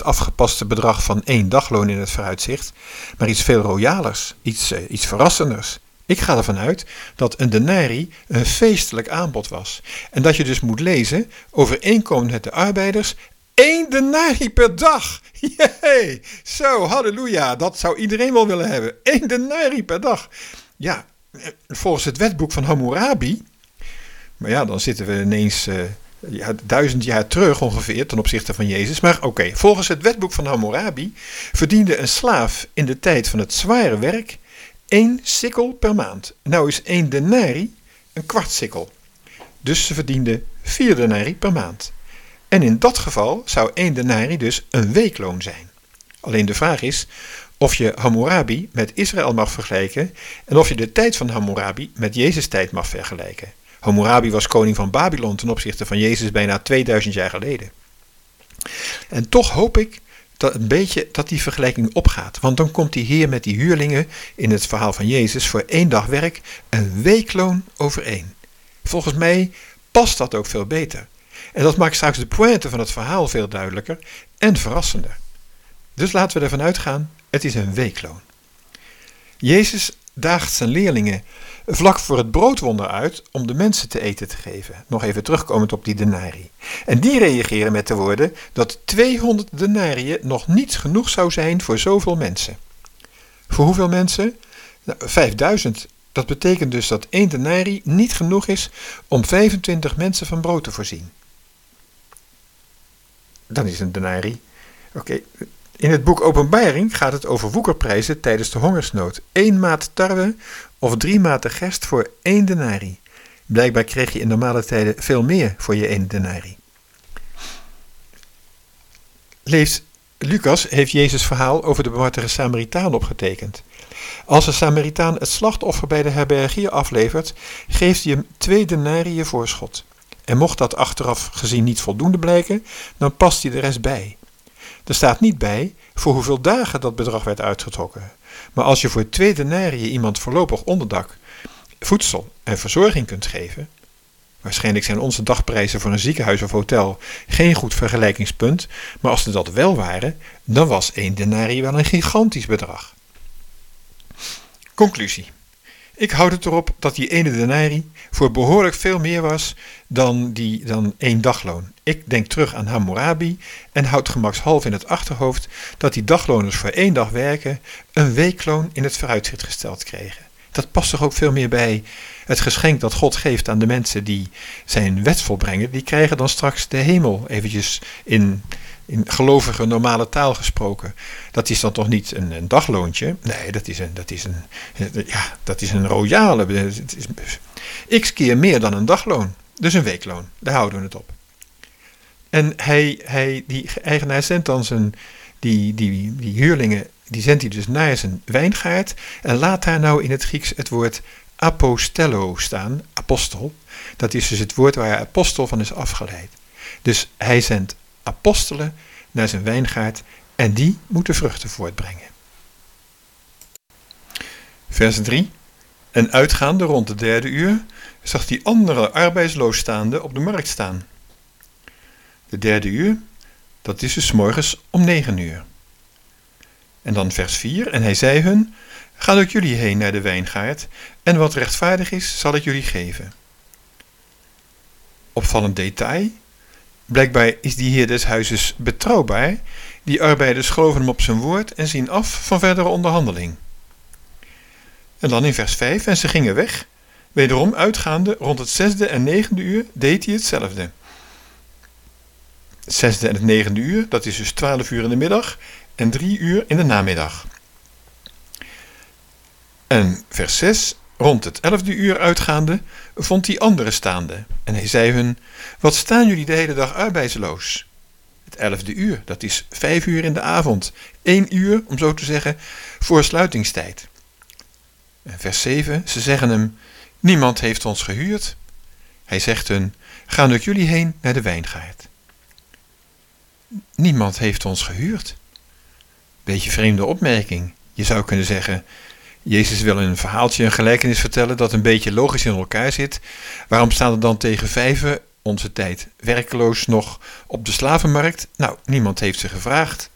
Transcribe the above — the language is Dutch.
afgepaste bedrag van 1 dagloon in het vooruitzicht, maar iets veel royalers, iets verrassenders. Ik ga ervan uit dat een denari een feestelijk aanbod was. En dat je dus moet lezen, overeenkomend met de arbeiders, 1 denari per dag. Jee, zo, halleluja, dat zou iedereen wel willen hebben. 1 denari per dag. Ja, volgens het wetboek van Hammurabi, maar ja, dan zitten we ineens 1000 jaar terug ongeveer ten opzichte van Jezus. Maar oké, volgens het wetboek van Hammurabi verdiende een slaaf in de tijd van het zware werk 1 sikkel per maand. Nou is 1 denari een kwart sikkel. Dus ze verdiende 4 denari per maand. En in dat geval zou 1 denari dus een weekloon zijn. Alleen de vraag is of je Hammurabi met Israël mag vergelijken en of je de tijd van Hammurabi met Jezus' tijd mag vergelijken. Hammurabi was koning van Babylon ten opzichte van Jezus bijna 2000 jaar geleden. En toch hoop ik dat die vergelijking opgaat. Want dan komt die Heer met die huurlingen in het verhaal van Jezus voor 1 dag werk een weekloon overeen. Volgens mij past dat ook veel beter. En dat maakt straks de pointe van het verhaal veel duidelijker en verrassender. Dus laten we ervan uitgaan, het is een weekloon. Jezus daagt zijn leerlingen vlak voor het broodwonder uit om de mensen te eten te geven. Nog even terugkomend op die denari. En die reageren met de woorden dat 200 denariën nog niet genoeg zou zijn voor zoveel mensen. Voor hoeveel mensen? 5000. Dat betekent dus dat 1 denari niet genoeg is om 25 mensen van brood te voorzien. Dan is een denari. Oké. In het boek Openbaring gaat het over woekerprijzen tijdens de hongersnood. 1 maat tarwe of 3 maten gerst voor 1 denari. Blijkbaar kreeg je in normale tijden veel meer voor je 1 denari. Lucas heeft Jezus' verhaal over de barmhartige Samaritaan opgetekend. Als een Samaritaan het slachtoffer bij de herbergier aflevert, geeft hij hem 2 denariën voorschot. En mocht dat achteraf gezien niet voldoende blijken, dan past hij de rest bij. Er staat niet bij voor hoeveel dagen dat bedrag werd uitgetrokken. Maar als je voor 2 denariën iemand voorlopig onderdak, voedsel en verzorging kunt geven, waarschijnlijk zijn onze dagprijzen voor een ziekenhuis of hotel geen goed vergelijkingspunt, maar als ze dat wel waren, dan was 1 denarië wel een gigantisch bedrag. Conclusie. Ik houd het erop dat die 1 denari voor behoorlijk veel meer was dan 1 dagloon. Ik denk terug aan Hammurabi en houd gemakshalve in het achterhoofd dat die dagloners voor 1 dag werken een weekloon in het vooruitzicht gesteld kregen. Dat past toch ook veel meer bij het geschenk dat God geeft aan de mensen die zijn wet volbrengen. Die krijgen dan straks de hemel, eventjes in gelovige normale taal gesproken. Dat is dan toch niet een dagloontje? Nee, dat is een royale. X keer meer dan een dagloon. Dus een weekloon. Daar houden we het op. En die eigenaar zendt dan die huurlingen, die zendt hij dus naar zijn wijngaard. En laat daar nou in het Grieks het woord apostello staan. Apostel. Dat is dus het woord waar apostel van is afgeleid. Dus hij zendt apostelen naar zijn wijngaard en die moeten vruchten voortbrengen. Vers 3. En uitgaande rond de 3e uur zag die andere arbeidsloos staande op de markt staan. De 3e uur, dat is dus 's morgens om 9 uur. En dan vers 4. En hij zei hun, ga ook jullie heen naar de wijngaard en wat rechtvaardig is, zal ik jullie geven. Opvallend detail. Blijkbaar is die heer des huizes betrouwbaar. Die arbeiders geloven hem op zijn woord en zien af van verdere onderhandeling. En dan in vers 5. En ze gingen weg. Wederom uitgaande rond het 6e en 9e uur deed hij hetzelfde. Het 6e en het 9e uur, dat is dus 12 uur in de middag en 3 uur in de namiddag. En vers 6. Rond het 11e uur uitgaande vond hij anderen staande. En hij zei hun, wat staan jullie de hele dag arbeidsloos? Het 11e uur, dat is 5 uur in de avond. 1 uur, om zo te zeggen, voor sluitingstijd. En vers 7, ze zeggen hem, niemand heeft ons gehuurd. Hij zegt hun, gaan ook jullie heen naar de wijngaard. Niemand heeft ons gehuurd. Beetje vreemde opmerking. Je zou kunnen zeggen, Jezus wil in een verhaaltje een gelijkenis vertellen dat een beetje logisch in elkaar zit. Waarom staan er dan tegen 5 onze tijd werkeloos nog op de slavenmarkt? Nou, niemand heeft ze gevraagd.